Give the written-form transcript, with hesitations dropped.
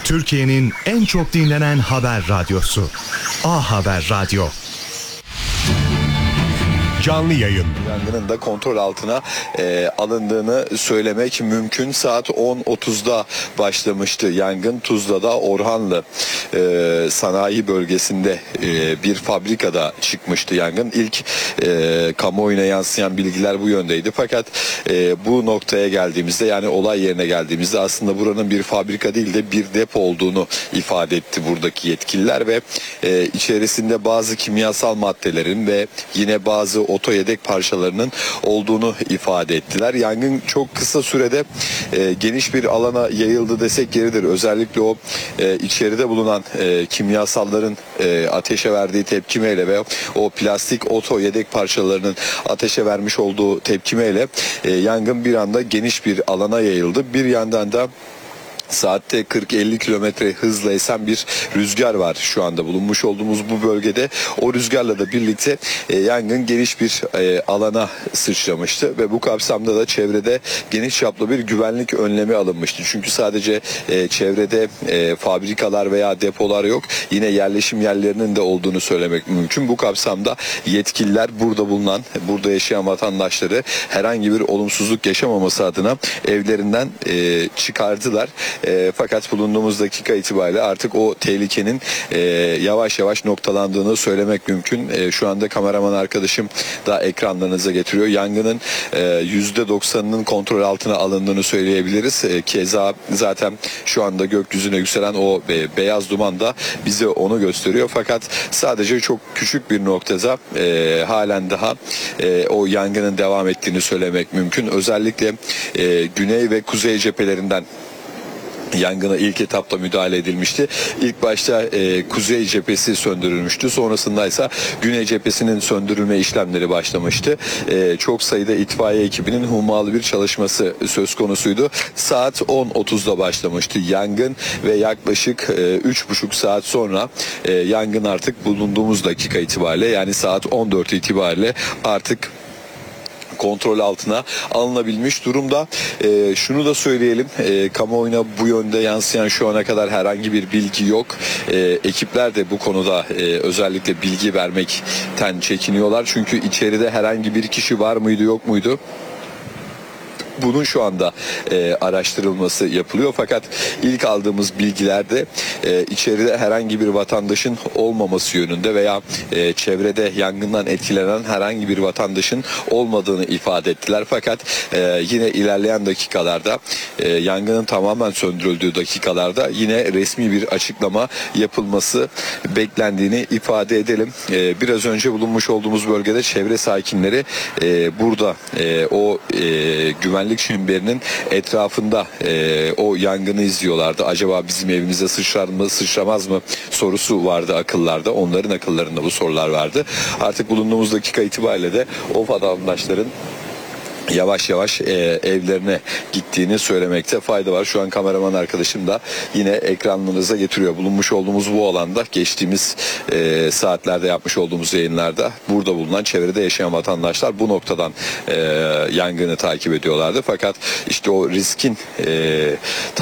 Türkiye'nin en çok dinlenen haber radyosu. A Haber Radyo. Canlı yayın. Yangının da kontrol altına alındığını söylemek mümkün. Saat 10.30'da başlamıştı yangın. Tuzla'da Orhanlı sanayi bölgesinde bir fabrikada çıkmıştı yangın. İlk kamuoyuna yansıyan bilgiler bu yöndeydi. Fakat bu noktaya geldiğimizde, yani olay yerine geldiğimizde aslında buranın bir fabrika değil de bir depo olduğunu ifade etti buradaki yetkililer ve içerisinde bazı kimyasal maddelerin ve yine bazı oto yedek parçalarının olduğunu ifade ettiler. Yangın çok kısa sürede geniş bir alana yayıldı desek yeridir. Özellikle o içeride bulunan kimyasalların ateşe verdiği tepkimeyle ve o plastik oto yedek parçalarının ateşe vermiş olduğu tepkimeyle yangın bir anda geniş bir alana yayıldı. Bir yandan da saatte 40-50 kilometre hızla esen bir rüzgar var şu anda bulunmuş olduğumuz bu bölgede. O rüzgarla da birlikte yangın geniş bir alana sıçramıştı ve bu kapsamda da çevrede geniş çaplı bir güvenlik önlemi alınmıştı. Çünkü sadece çevrede fabrikalar veya depolar yok, yine yerleşim yerlerinin de olduğunu söylemek mümkün. Bu kapsamda yetkililer burada bulunan, burada yaşayan vatandaşları herhangi bir olumsuzluk yaşamaması adına evlerinden çıkardılar. Fakat bulunduğumuz dakika itibariyle artık o tehlikenin yavaş yavaş noktalandığını söylemek mümkün. Şu anda kameraman arkadaşım da ekranlarınıza getiriyor. Yangının %90'ının kontrol altına alındığını söyleyebiliriz. Keza zaten şu anda gökyüzüne yükselen o beyaz duman da bize onu gösteriyor. Fakat sadece çok küçük bir noktada halen daha o yangının devam ettiğini söylemek mümkün. Özellikle güney ve kuzey cephelerinden yangına ilk etapta müdahale edilmişti. İlk başta kuzey cephesi söndürülmüştü. Sonrasında ise güney cephesinin söndürülme işlemleri başlamıştı. Çok sayıda itfaiye ekibinin hummalı bir çalışması söz konusuydu. Saat 10.30'da başlamıştı yangın ve yaklaşık 3,5 saat sonra yangın artık bulunduğumuz dakika itibariyle, yani saat 14 itibariyle artık kontrol altına alınabilmiş durumda. Şunu da söyleyelim, kamuoyuna bu yönde yansıyan şu ana kadar herhangi bir bilgi yok. Ekipler de bu konuda özellikle bilgi vermekten çekiniyorlar. Çünkü içeride herhangi bir kişi var mıydı yok muydu? Bunun şu anda araştırılması yapılıyor. Fakat ilk aldığımız bilgilerde içeride herhangi bir vatandaşın olmaması yönünde veya çevrede yangından etkilenen herhangi bir vatandaşın olmadığını ifade ettiler. Fakat yine ilerleyen dakikalarda, yangının tamamen söndürüldüğü dakikalarda yine resmi bir açıklama yapılması beklendiğini ifade edelim. Biraz önce bulunmuş olduğumuz bölgede çevre sakinleri burada o güvenlik çemberinin etrafında o yangını izliyorlardı. Acaba bizim evimize sıçrar mı, sıçramaz mı sorusu vardı akıllarda. Onların akıllarında bu sorular vardı. Artık bulunduğumuz dakika itibariyle de o vatandaşların yavaş yavaş evlerine gittiğini söylemekte fayda var. Şu an kameraman arkadaşım da yine ekranlarınıza getiriyor. Bulunmuş olduğumuz bu alanda geçtiğimiz saatlerde yapmış olduğumuz yayınlarda burada bulunan, çevrede yaşayan vatandaşlar bu noktadan yangını takip ediyorlardı. Fakat işte o riskin